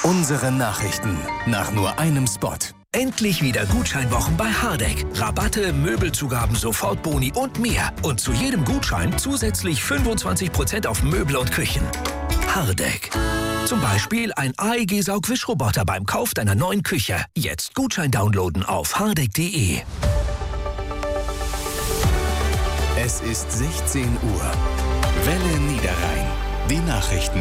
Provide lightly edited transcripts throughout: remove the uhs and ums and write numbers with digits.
Unsere Nachrichten nach nur einem Spot. Endlich wieder Gutscheinwochen bei Hardegg. Rabatte, Möbelzugaben, Sofortboni und mehr. Und zu jedem Gutschein zusätzlich 25% auf Möbel und Küchen. Hardegg. Zum Beispiel ein AEG-Saugwischroboter beim Kauf deiner neuen Küche. Jetzt Gutschein downloaden auf hardegg.de. Es ist 16 Uhr. Welle Niederrhein. Die Nachrichten.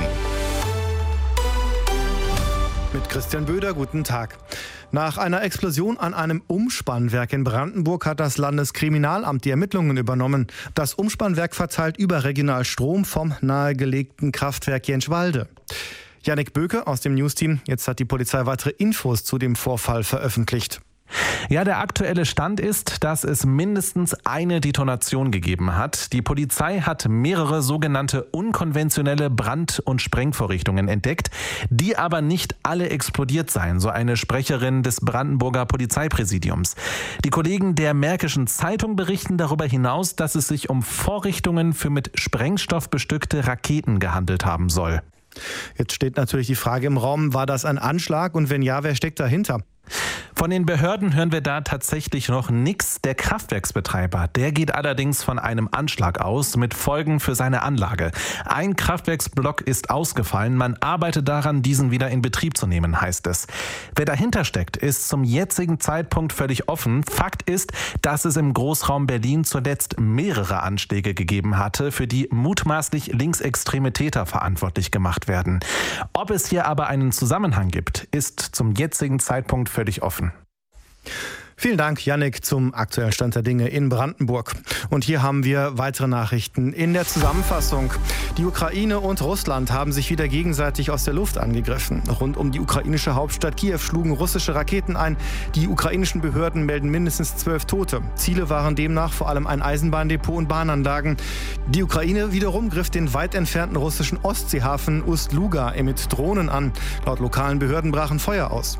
Mit Christian Böder, guten Tag. Nach einer Explosion an einem Umspannwerk in Brandenburg hat das Landeskriminalamt die Ermittlungen übernommen. Das Umspannwerk verteilt überregional Strom vom nahegelegten Kraftwerk Jentschwalde. Jannik Böke aus dem Newsteam. Jetzt hat die Polizei weitere Infos zu dem Vorfall veröffentlicht. Ja, der aktuelle Stand ist, dass es mindestens eine Detonation gegeben hat. Die Polizei hat mehrere sogenannte unkonventionelle Brand- und Sprengvorrichtungen entdeckt, die aber nicht alle explodiert seien, so eine Sprecherin des Brandenburger Polizeipräsidiums. Die Kollegen der Märkischen Zeitung berichten darüber hinaus, dass es sich um Vorrichtungen für mit Sprengstoff bestückte Raketen gehandelt haben soll. Jetzt steht natürlich die Frage im Raum, war das ein Anschlag und wenn ja, wer steckt dahinter? Von den Behörden hören wir da tatsächlich noch nichts. Der Kraftwerksbetreiber, der geht allerdings von einem Anschlag aus mit Folgen für seine Anlage. Ein Kraftwerksblock ist ausgefallen. Man arbeitet daran, diesen wieder in Betrieb zu nehmen, heißt es. Wer dahinter steckt, ist zum jetzigen Zeitpunkt völlig offen. Fakt ist, dass es im Großraum Berlin zuletzt mehrere Anschläge gegeben hatte, für die mutmaßlich linksextreme Täter verantwortlich gemacht werden. Ob es hier aber einen Zusammenhang gibt, ist zum jetzigen Zeitpunkt völlig offen. Vielen Dank, Jannik, zum aktuellen Stand der Dinge in Brandenburg. Und hier haben wir weitere Nachrichten in der Zusammenfassung. Die Ukraine und Russland haben sich wieder gegenseitig aus der Luft angegriffen. Rund um die ukrainische Hauptstadt Kiew schlugen russische Raketen ein. Die ukrainischen Behörden melden mindestens 12 Tote. Ziele waren demnach vor allem ein Eisenbahndepot und Bahnanlagen. Die Ukraine wiederum griff den weit entfernten russischen Ostseehafen Ust-Luga mit Drohnen an. Laut lokalen Behörden brachen Feuer aus.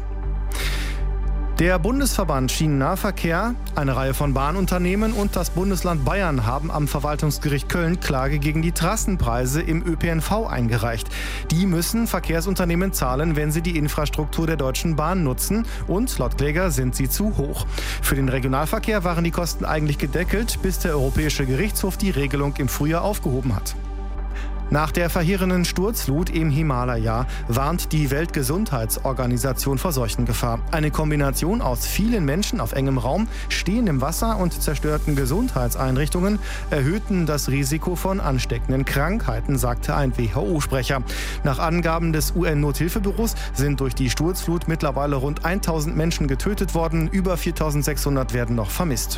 Der Bundesverband Schienennahverkehr, eine Reihe von Bahnunternehmen und das Bundesland Bayern haben am Verwaltungsgericht Köln Klage gegen die Trassenpreise im ÖPNV eingereicht. Die müssen Verkehrsunternehmen zahlen, wenn sie die Infrastruktur der Deutschen Bahn nutzen und laut Kläger sind sie zu hoch. Für den Regionalverkehr waren die Kosten eigentlich gedeckelt, bis der Europäische Gerichtshof die Regelung im Frühjahr aufgehoben hat. Nach der verheerenden Sturzflut im Himalaya warnt die Weltgesundheitsorganisation vor Seuchengefahr. Eine Kombination aus vielen Menschen auf engem Raum, stehendem Wasser und zerstörten Gesundheitseinrichtungen erhöhten das Risiko von ansteckenden Krankheiten, sagte ein WHO-Sprecher. Nach Angaben des UN-Nothilfebüros sind durch die Sturzflut mittlerweile rund 1000 Menschen getötet worden, über 4600 werden noch vermisst.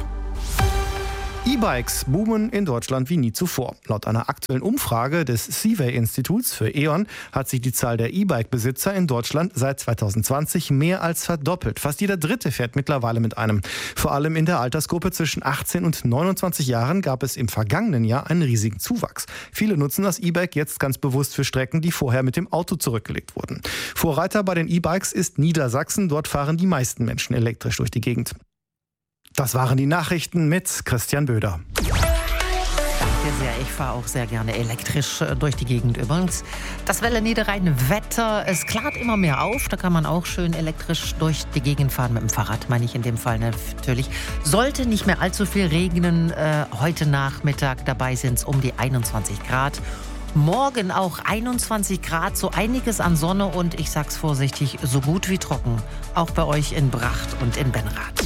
E-Bikes boomen in Deutschland wie nie zuvor. Laut einer aktuellen Umfrage des Seaway-Instituts für E.ON hat sich die Zahl der E-Bike-Besitzer in Deutschland seit 2020 mehr als verdoppelt. Fast jeder Dritte fährt mittlerweile mit einem. Vor allem in der Altersgruppe zwischen 18 und 29 Jahren gab es im vergangenen Jahr einen riesigen Zuwachs. Viele nutzen das E-Bike jetzt ganz bewusst für Strecken, die vorher mit dem Auto zurückgelegt wurden. Vorreiter bei den E-Bikes ist Niedersachsen. Dort fahren die meisten Menschen elektrisch durch die Gegend. Das waren die Nachrichten mit Christian Böder. Danke sehr. Ich fahre auch sehr gerne elektrisch durch die Gegend übrigens. Das Welle Niederrhein-Wetter, es klart immer mehr auf. Da kann man auch schön elektrisch durch die Gegend fahren. Mit dem Fahrrad meine ich in dem Fall natürlich. Sollte nicht mehr allzu viel regnen. Heute Nachmittag dabei sind es um die 21 Grad. Morgen auch 21 Grad, so einiges an Sonne und ich sag's vorsichtig, so gut wie trocken. Auch bei euch in Bracht und in Benrath.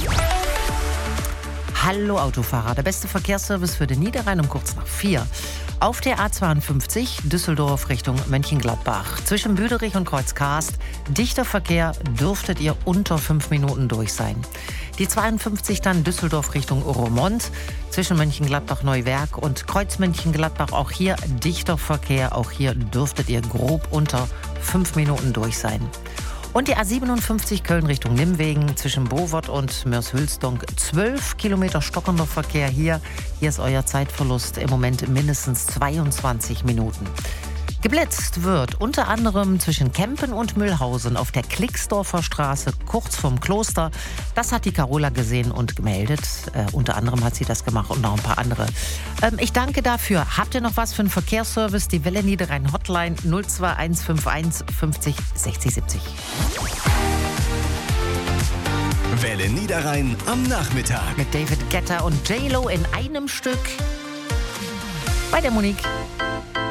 Hallo Autofahrer, der beste Verkehrsservice für den Niederrhein um kurz nach 4. Auf der A52 Düsseldorf Richtung Mönchengladbach. Zwischen Büderich und Kreuzkarst, dichter Verkehr, dürftet ihr unter 5 Minuten durch sein. Die 52 dann Düsseldorf Richtung Roermond. Zwischen Mönchengladbach-Neuwerk und Kreuz Mönchengladbach, auch hier dichter Verkehr. Auch hier dürftet ihr grob unter 5 Minuten durch sein. Und die A57 Köln Richtung Nimwegen zwischen Bovert und Mörs-Hülsdonk. 12 Kilometer stockender Verkehr hier. Hier ist euer Zeitverlust im Moment mindestens 22 Minuten. Geblitzt wird unter anderem zwischen Kempen und Mühlhausen auf der Klicksdorfer Straße, kurz vorm Kloster. Das hat die Carola gesehen und gemeldet. Unter anderem hat sie das gemacht und noch ein paar andere. Ich danke dafür. Habt ihr noch was für einen Verkehrsservice? Die Welle Niederrhein Hotline 02151 50 60 70. Welle Niederrhein am Nachmittag. Mit David Guetta und J-Lo in einem Stück. Bei der Monique.